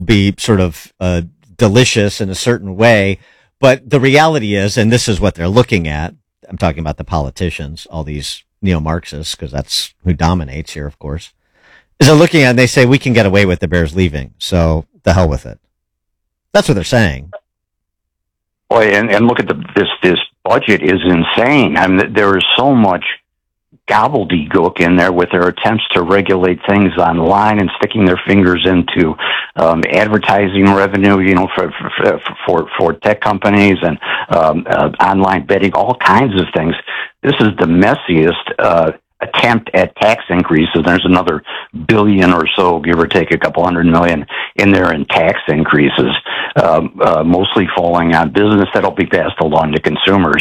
be sort of delicious in a certain way. But the reality is, and this is what they're looking at, I'm talking about the politicians, all these neo-Marxists, because that's who dominates here, of course, is they're looking at and they say, we can get away with the Bears leaving, so the hell with it. That's what they're saying. Boy, and look at this budget is insane. I mean, there is so much gobbledygook in there with their attempts to regulate things online and sticking their fingers into advertising revenue, for tech companies and online betting, all kinds of things. This is the messiest attempt at tax increases. There's another billion or so, give or take a couple $100 million in there in tax increases, mostly falling on business that'll be passed along to consumers.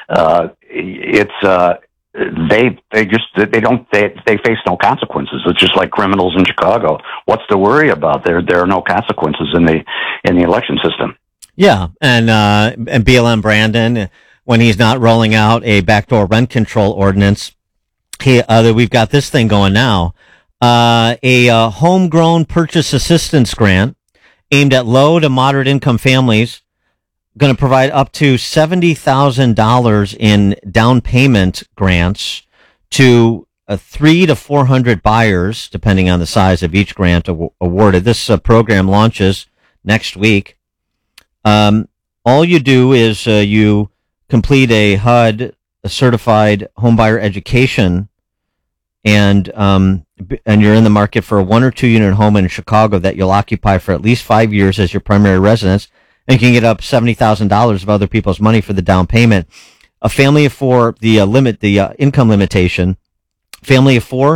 They face no consequences. It's just like criminals in Chicago. What's to worry about? There are no consequences in the election system. Yeah, and BLM Brandon, when he's not rolling out a backdoor rent control ordinance, we've got this thing going now, a homegrown purchase assistance grant aimed at low to moderate income families, going to provide up to $70,000 in down payment grants to 300 to 400 buyers, depending on the size of each grant awarded. This program launches next week. All you do is you complete a HUD, a certified homebuyer education, and you're in the market for a 1 or 2 unit home in Chicago that you'll occupy for at least 5 years as your primary residence, and can get up $70,000 of other people's money for the down payment. A family of four, the income limitation, family of four,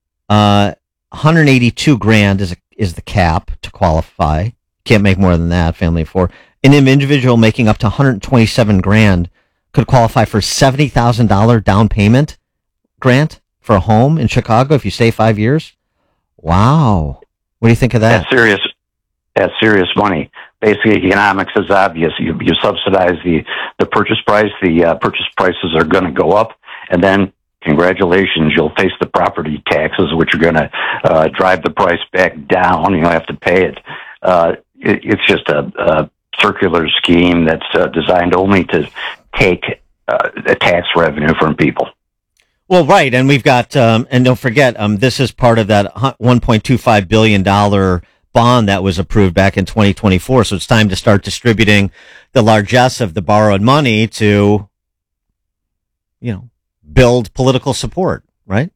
182 grand is the cap to qualify. Can't make more than that. Family of four. An individual making up to 127 grand could qualify for $70,000 down payment grant for a home in Chicago if you stay 5 years. Wow. What do you think of that? That's serious money. Basic economics is obvious. You subsidize the purchase price. The purchase prices are going to go up, and then congratulations, you'll face the property taxes, which are going to drive the price back down. You'll have to pay it. It's just a circular scheme that's designed only to take the tax revenue from people. Well, right, and we've got, and don't forget, this is part of that $1.25 billion bond that was approved back in 2024. So it's time to start distributing the largesse of the borrowed money to, build political support, right?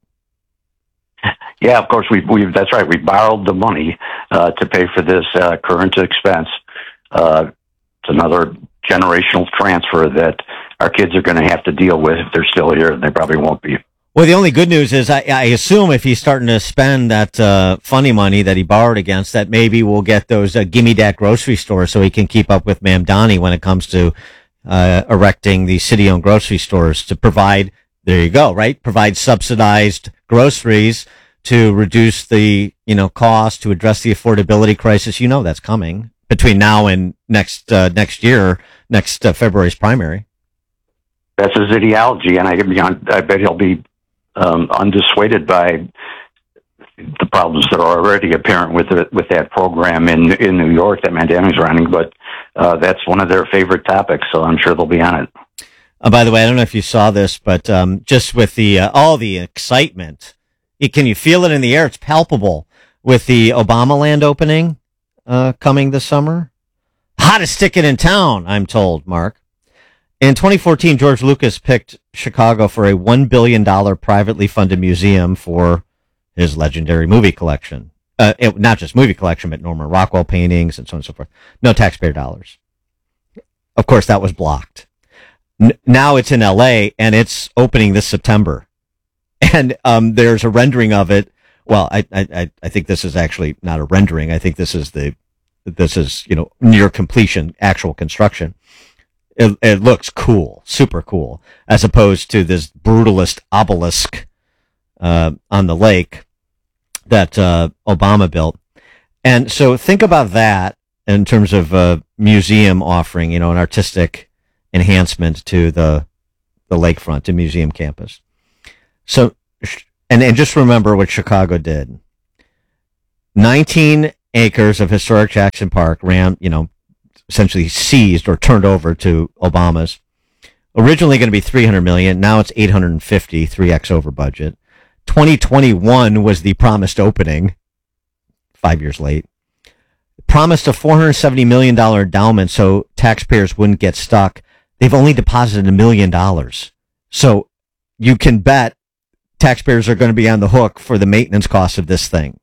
Yeah, of course, that's right. We borrowed the money to pay for this current expense. It's another generational transfer that our kids are going to have to deal with if they're still here, and they probably won't be. Well, the only good news is I assume if he's starting to spend that funny money that he borrowed against, that maybe we'll get those gimme dat grocery stores so he can keep up with Ma'am Donnie when it comes to erecting the city-owned grocery stores to provide, there you go, right? Provide subsidized groceries to reduce the cost, to address the affordability crisis. That's coming between now and next February's primary. That's his ideology, and I bet he'll be undissuaded by the problems that are already apparent with that program in New York that Mandami's running. But that's one of their favorite topics, so I'm sure they'll be on it. By the way, I don't know if you saw this, but just with the all the excitement, can you feel it in the air? It's palpable with the Obama land opening coming this summer. Hottest ticket in town, I'm told, Mark. In 2014, George Lucas picked Chicago for a $1 billion privately funded museum for his legendary movie collection. Not just movie collection, but Norman Rockwell paintings and so on and so forth. No taxpayer dollars. Of course, that was blocked. Now it's in L.A., and it's opening this September. And there's a rendering of it. Well, I think this is actually not a rendering. I think this is near completion, actual construction. It looks cool, super cool, as opposed to this brutalist obelisk on the lake that Obama built. And so think about that in terms of museum offering, an artistic enhancement to the lakefront, to museum campus. So, and just remember what Chicago did. acres of historic Jackson Park ran, essentially seized or turned over to Obama's. Originally going to be $300 million. Now it's $850, 3x over budget. 2021 was the promised opening, 5 years late. Promised a $470 million endowment so taxpayers wouldn't get stuck. They've only deposited $1 million. So you can bet taxpayers are going to be on the hook for the maintenance costs of this thing.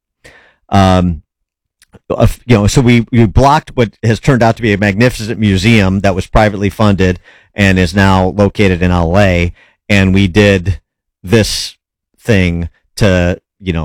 So we blocked what has turned out to be a magnificent museum that was privately funded and is now located in LA. And we did this thing to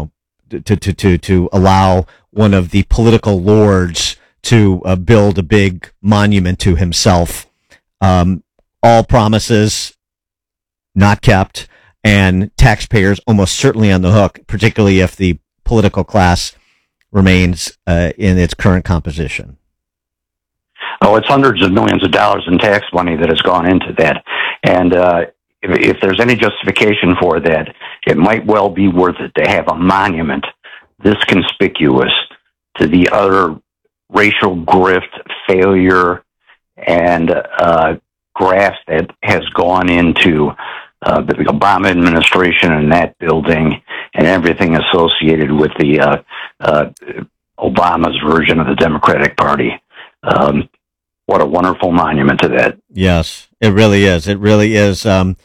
allow one of the political lords to build a big monument to himself. All promises not kept, and taxpayers almost certainly on the hook, particularly if the political class remains in its current composition. Oh, it's hundreds of millions of dollars in tax money that has gone into that. And if there's any justification for that, it might well be worth it to have a monument this conspicuous to the utter racial grift, failure, and graft that has gone into the Obama administration and that building and everything associated with the Obama's version of the Democratic Party. What a wonderful monument to that. Yes, it really is. It really is a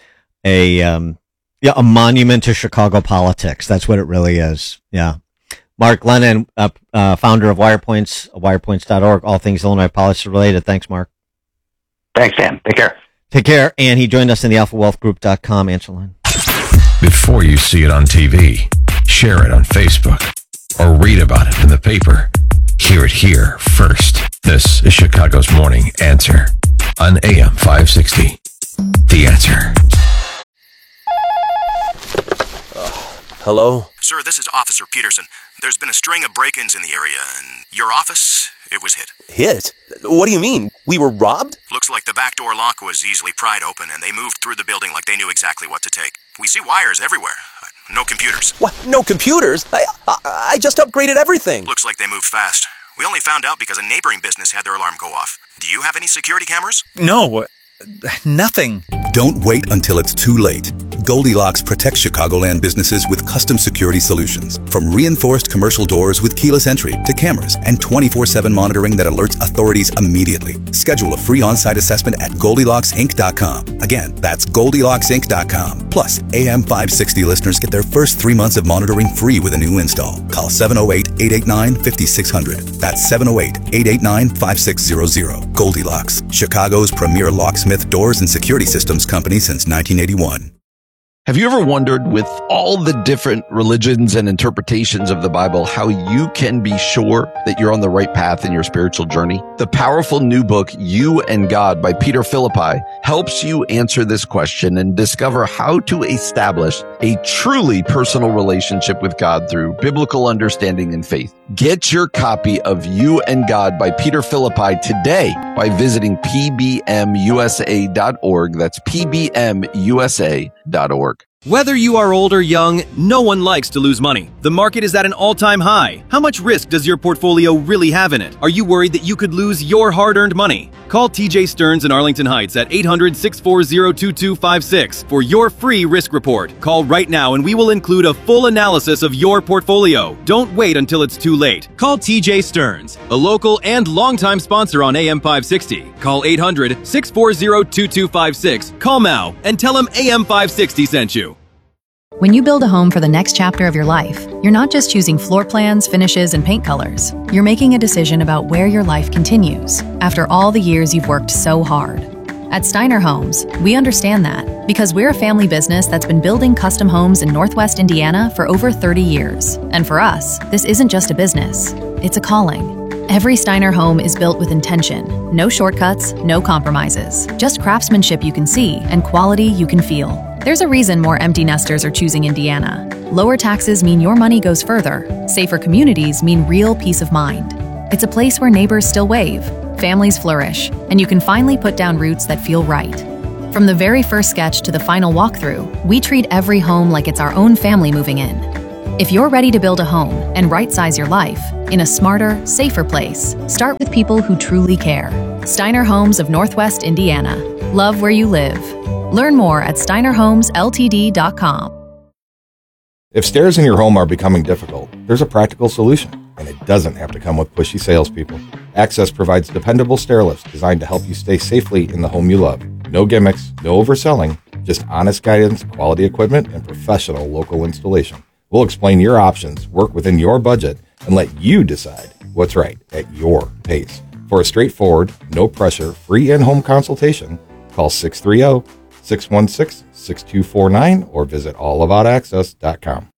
monument to Chicago politics. That's what it really is. Yeah. Mark Lennon, founder of WirePoints, wirepoints.org, all things Illinois politics related. Thanks, Mark. Thanks, Dan. Take care. Take care. And he joined us in the alphawealthgroup.com answer line. Before you see it on TV, share it on Facebook, or read about it in the paper. Hear it here first. This is Chicago's Morning Answer on AM 560. The Answer. Hello? Sir, this is Officer Peterson. There's been a string of break-ins in the area, and your office, it was hit. Hit? What do you mean? We were robbed? Looks like the back door lock was easily pried open, and they moved through the building like they knew exactly what to take. We see wires everywhere. No computers. What? No computers? I just upgraded everything. Looks like they moved fast. We only found out because a neighboring business had their alarm go off. Do you have any security cameras? No, nothing. Don't wait until it's too late. Goldilocks protects Chicagoland businesses with custom security solutions. From reinforced commercial doors with keyless entry to cameras and 24/7 monitoring that alerts authorities immediately. Schedule a free on-site assessment at GoldilocksInc.com. Again, that's GoldilocksInc.com. Plus, AM 560 listeners get their first 3 months of monitoring free with a new install. Call 708-889-5600. That's 708-889-5600. Goldilocks, Chicago's premier locksmith, doors, and security systems company since 1981. Have you ever wondered, with all the different religions and interpretations of the Bible, how you can be sure that you're on the right path in your spiritual journey? The powerful new book, You and God by Peter Philippi, helps you answer this question and discover how to establish a truly personal relationship with God through biblical understanding and faith. Get your copy of You and God by Peter Philippi today by visiting pbmusa.org. That's pbmusa.org. Whether you are old or young, no one likes to lose money. The market is at an all-time high. How much risk does your portfolio really have in it? Are you worried that you could lose your hard-earned money? Call TJ Stearns in Arlington Heights at 800-640-2256 for your free risk report. Call right now and we will include a full analysis of your portfolio. Don't wait until it's too late. Call TJ Stearns, a local and longtime sponsor on AM 560. Call 800-640-2256. Call now and tell him AM 560 sent you. When you build a home for the next chapter of your life, you're not just choosing floor plans, finishes, and paint colors. You're making a decision about where your life continues after all the years you've worked so hard. At Steiner Homes, we understand that because we're a family business that's been building custom homes in Northwest Indiana for over 30 years. And for us, this isn't just a business, it's a calling. Every Steiner home is built with intention. No shortcuts, no compromises. Just craftsmanship you can see and quality you can feel. There's a reason more empty nesters are choosing Indiana. Lower taxes mean your money goes further. Safer communities mean real peace of mind. It's a place where neighbors still wave, families flourish, and you can finally put down roots that feel right. From the very first sketch to the final walkthrough, we treat every home like it's our own family moving in. If you're ready to build a home and right-size your life in a smarter, safer place, start with people who truly care. Steiner Homes of Northwest Indiana. Love where you live. Learn more at steinerhomesltd.com. If stairs in your home are becoming difficult, there's a practical solution, and it doesn't have to come with pushy salespeople. Access provides dependable stair lifts designed to help you stay safely in the home you love. No gimmicks, no overselling, just honest guidance, quality equipment, and professional local installation. We'll explain your options, work within your budget, and let you decide what's right at your pace. For a straightforward, no pressure, free in-home consultation, call 630-616-6249 or visit allaboutaccess.com.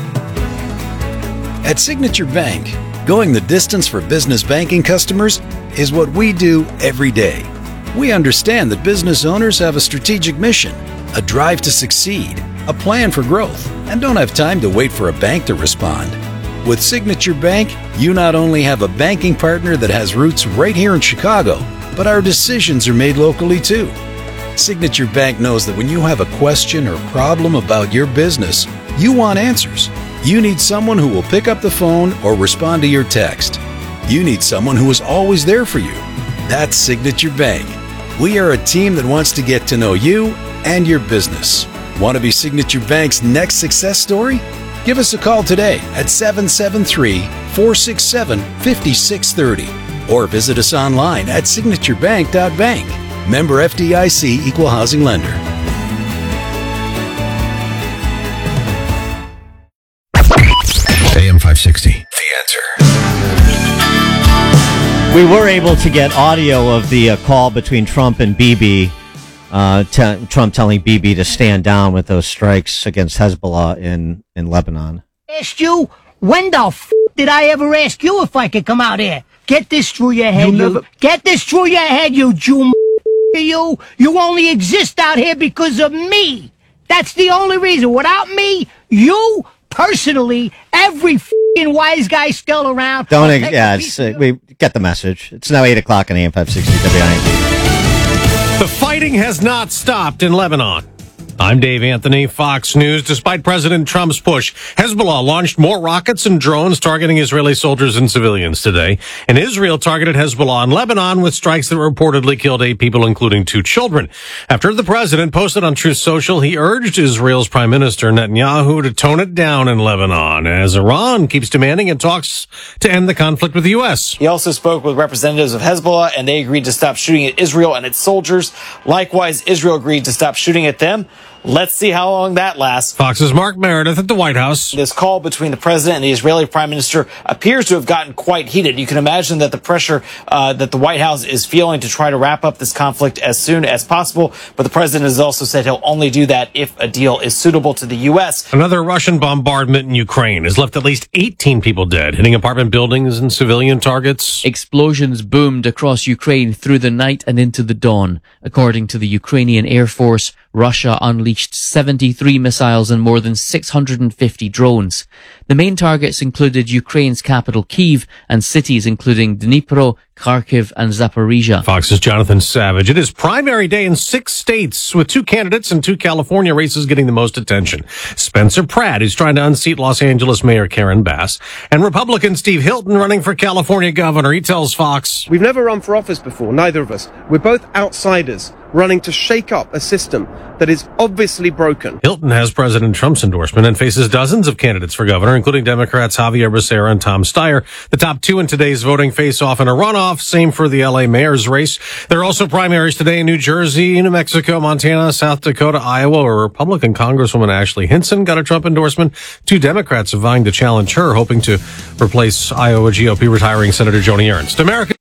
At Signature Bank, going the distance for business banking customers is what we do every day. We understand that business owners have a strategic mission, a drive to succeed, a plan for growth, and don't have time to wait for a bank to respond. With Signature Bank, you not only have a banking partner that has roots right here in Chicago, but our decisions are made locally too. Signature Bank knows that when you have a question or problem about your business, you want answers. You need someone who will pick up the phone or respond to your text. You need someone who is always there for you. That's Signature Bank. We are a team that wants to get to know you and your business. Want to be Signature Bank's next success story? Give us a call today at 773-467-5630 or visit us online at signaturebank.bank. Member FDIC Equal Housing Lender. AM 560, The Answer. We were able to get audio of the call between Trump and Bibi. Trump telling Bibi to stand down with those strikes against Hezbollah in Lebanon. Asked you, when the did I ever ask you if I could come out here? Get this through your head, Get this through your head, you Jew. You only exist out here because of me. That's the only reason. Without me, you personally, every wise guy still around. We get the message. It's now 8 o'clock on AM 560 WIND. The fighting has not stopped in Lebanon. I'm Dave Anthony, Fox News. Despite President Trump's push, Hezbollah launched more rockets and drones targeting Israeli soldiers and civilians today. And Israel targeted Hezbollah in Lebanon with strikes that reportedly killed 8 people, including 2 children. After the president posted on Truth Social, he urged Israel's Prime Minister Netanyahu to tone it down in Lebanon, as Iran keeps demanding in talks to end the conflict with the U.S. He also spoke with representatives of Hezbollah, and they agreed to stop shooting at Israel and its soldiers. Likewise, Israel agreed to stop shooting at them. Let's see how long that lasts. Fox's Mark Meredith at the White House. This call between the president and the Israeli prime minister appears to have gotten quite heated. You can imagine that the pressure that the White House is feeling to try to wrap up this conflict as soon as possible. But the president has also said he'll only do that if a deal is suitable to the U.S. Another Russian bombardment in Ukraine has left at least 18 people dead, hitting apartment buildings and civilian targets. Explosions boomed across Ukraine through the night and into the dawn. According to the Ukrainian Air Force, Russia unleashed 73 missiles and more than 650 drones. The main targets included Ukraine's capital Kyiv and cities including Dnipro, Kharkiv and Zaporizhia. Fox's Jonathan Savage. It is primary day in 6 states, with 2 candidates and 2 California races getting the most attention. Spencer Pratt, who's trying to unseat Los Angeles Mayor Karen Bass, and Republican Steve Hilton running for California governor. He tells Fox, "We've never run for office before, neither of us. We're both outsiders running to shake up a system that is obviously broken." Hilton has President Trump's endorsement and faces dozens of candidates for governor, including Democrats Javier Becerra and Tom Steyer. The top 2 in today's voting face off in a runoff. Same for the LA mayor's race. There are also primaries today in New Jersey, New Mexico, Montana, South Dakota, Iowa, where Republican Congresswoman Ashley Hinson got a Trump endorsement. 2 Democrats are vying to challenge her, hoping to replace Iowa GOP retiring Senator Joni Ernst. America.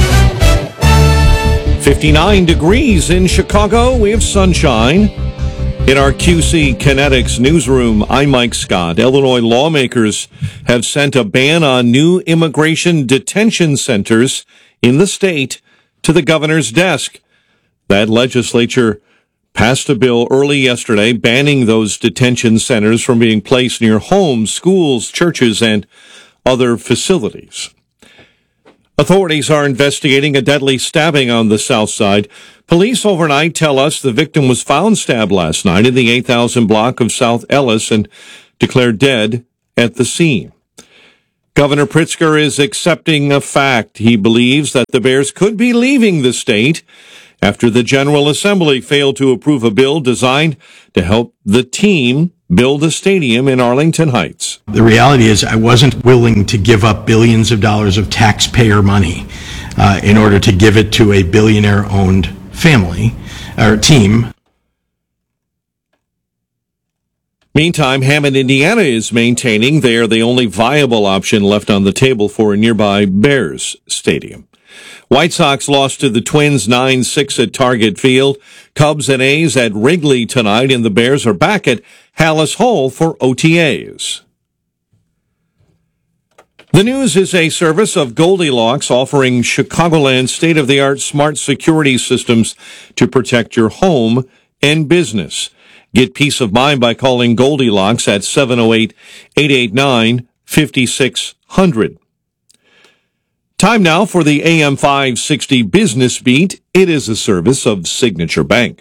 59 degrees in Chicago. We have sunshine. In our QC Kinetics newsroom, I'm Mike Scott. Illinois lawmakers have sent a ban on new immigration detention centers in the state to the governor's desk. That legislature passed a bill early yesterday banning those detention centers from being placed near homes, schools, churches, and other facilities. Authorities are investigating a deadly stabbing on the south side. Police overnight tell us the victim was found stabbed last night in the 8,000 block of South Ellis and declared dead at the scene. Governor Pritzker is accepting a fact. He believes that the Bears could be leaving the state after the General Assembly failed to approve a bill designed to help the team build a stadium in Arlington Heights. The reality is I wasn't willing to give up billions of dollars of taxpayer money in order to give it to a billionaire-owned family or team. Meantime, Hammond, Indiana is maintaining they are the only viable option left on the table for a nearby Bears stadium. White Sox lost to the Twins 9-6 at Target Field. Cubs and A's at Wrigley tonight, and the Bears are back at Hallis Hall for OTAs. The News is a service of Goldilocks, offering Chicagoland state-of-the-art smart security systems to protect your home and business. Get peace of mind by calling Goldilocks at 708-889-5600. Time now for the AM 560 Business Beat. It is a service of Signature Bank.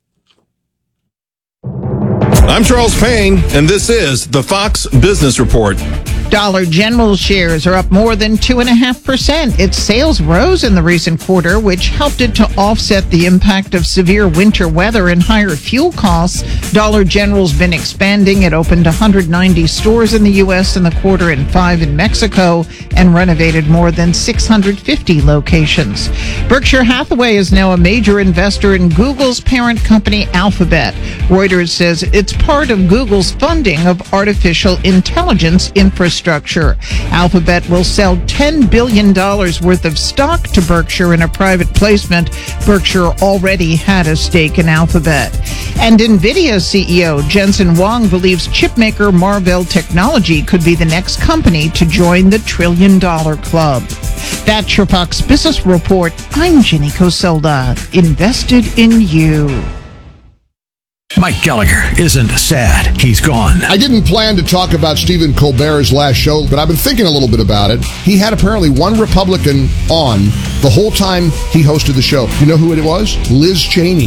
I'm Charles Payne, and this is the Fox Business Report. Dollar General shares are up more than 2.5%. Its sales rose in the recent quarter, which helped it to offset the impact of severe winter weather and higher fuel costs. Dollar General's been expanding. It opened 190 stores in the U.S. in the quarter and 5 in Mexico, and renovated more than 650 locations. Berkshire Hathaway is now a major investor in Google's parent company, Alphabet. Reuters says it's part of Google's funding of artificial intelligence infrastructure. Alphabet will sell $10 billion worth of stock to Berkshire in a private placement. Berkshire already had a stake in Alphabet. And NVIDIA CEO Jensen Huang believes chipmaker Marvell Technology could be the next company to join the $1 trillion club. That's your Fox Business Report. I'm Jenny Coselda. Invested in you. Mike Gallagher isn't sad. He's gone. I didn't plan to talk about Stephen Colbert's last show, but I've been thinking a little bit about it. He had apparently one Republican on the whole time he hosted the show. You know who it was? Liz Cheney.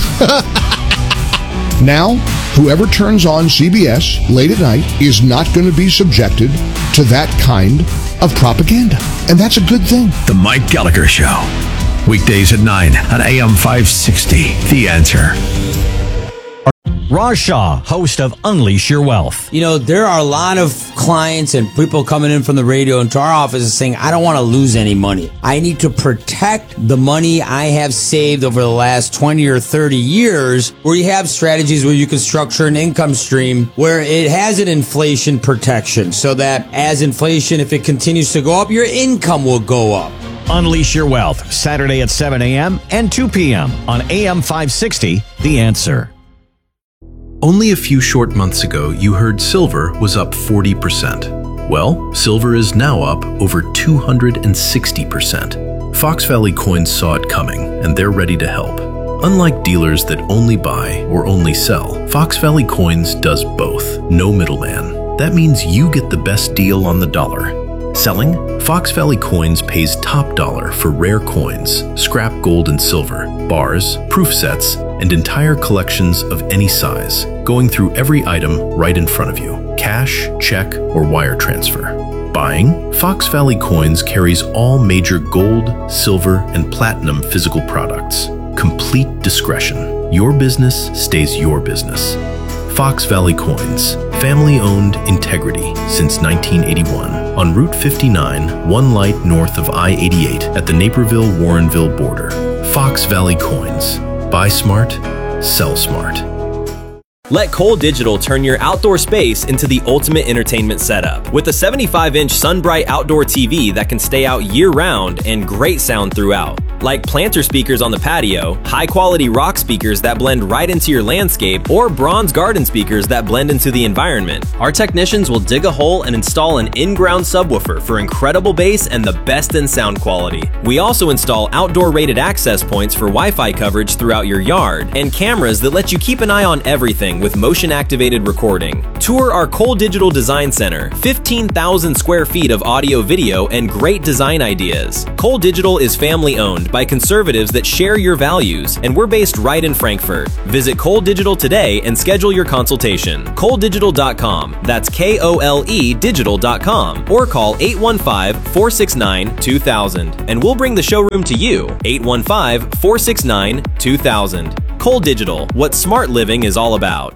Now, whoever turns on CBS late at night is not going to be subjected to that kind of propaganda. And that's a good thing. The Mike Gallagher Show. Weekdays at 9 on AM 560. The Answer. Raj Shah, host of Unleash Your Wealth. You know, there are a lot of clients and people coming in from the radio into our office saying, I don't want to lose any money. I need to protect the money I have saved over the last 20 or 30 years, where you have strategies where you can structure an income stream where it has an inflation protection so that as inflation, if it continues to go up, your income will go up. Unleash Your Wealth, Saturday at 7 a.m. and 2 p.m. on AM 560, The Answer. Only a few short months ago, you heard silver was up 40%. Well, silver is now up over 260%. Fox Valley Coins saw it coming, and they're ready to help. Unlike dealers that only buy or only sell, Fox Valley Coins does both. No middleman. That means you get the best deal on the dollar. Selling? Fox Valley Coins pays top dollar for rare coins, scrap gold and silver, bars, proof sets, and entire collections of any size, going through every item right in front of you. Cash, check, or wire transfer. Buying? Fox Valley Coins carries all major gold, silver, and platinum physical products. Complete discretion. Your business stays your business. Fox Valley Coins. Family-owned integrity since 1981. On Route 59, one light north of I-88 at the Naperville-Warrenville border. Fox Valley Coins. Buy smart, sell smart. Let Cole Digital turn your outdoor space into the ultimate entertainment setup. With a 75-inch SunBright outdoor TV that can stay out year-round and great sound throughout. Like planter speakers on the patio, high-quality rock speakers that blend right into your landscape, or bronze garden speakers that blend into the environment. Our technicians will dig a hole and install an in-ground subwoofer for incredible bass and the best in sound quality. We also install outdoor-rated access points for Wi-Fi coverage throughout your yard, and cameras that let you keep an eye on everything with motion-activated recording. Tour our Cole Digital Design Center, 15,000 square feet of audio-video and great design ideas. Cole Digital is family-owned, led by conservatives that share your values, and we're based right in Frankfurt. Visit Cole Digital today and schedule your consultation. KoleDigital.com. That's KOLE Digital.com. Or call 815-469-2000. And we'll bring the showroom to you. 815-469-2000. Cole Digital. What smart living is all about.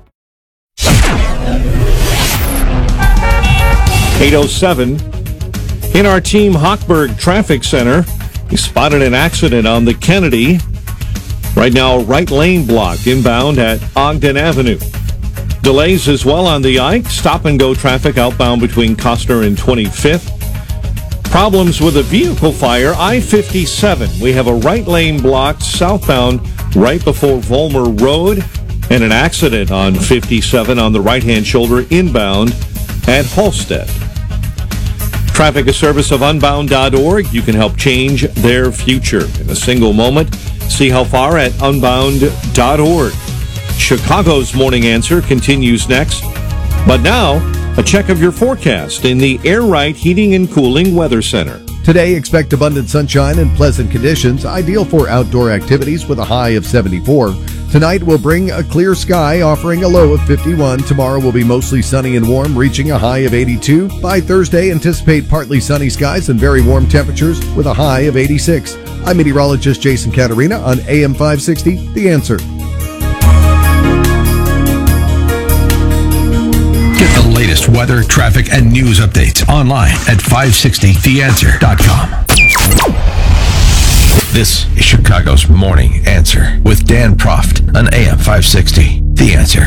8:07. In our Team Hochberg Traffic Center, we spotted an accident on the Kennedy. Right now, right lane blocked inbound at Ogden Avenue. Delays as well on the Ike. Stop-and-go traffic outbound between Costner and 25th. Problems with a vehicle fire, I-57. We have a right lane blocked southbound right before Vollmer Road, and an accident on 57 on the right-hand shoulder inbound at Halstead. Traffic, a service of Unbound.org. You can help change their future. In a single moment, see how far at Unbound.org. Chicago's Morning Answer continues next. But now, a check of your forecast in the Air Right Heating and Cooling Weather Center. Today, expect abundant sunshine and pleasant conditions, ideal for outdoor activities with a high of 74. Tonight will bring a clear sky, offering a low of 51. Tomorrow will be mostly sunny and warm, reaching a high of 82. By Thursday, anticipate partly sunny skies and very warm temperatures with a high of 86. I'm meteorologist Jason Caterina on AM 560, The Answer. Get the latest weather, traffic, and news updates online at 560theanswer.com. This is Chicago's Morning Answer with Dan Proft on AM 560. The Answer.